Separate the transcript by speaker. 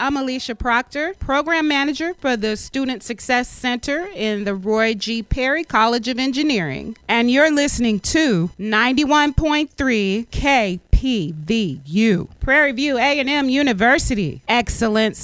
Speaker 1: I'm Alicia Proctor, Program Manager for the Student Success Center in the Roy G. Perry College of Engineering. And you're listening to 91.3 KPVU, Prairie View A&M University. Excellence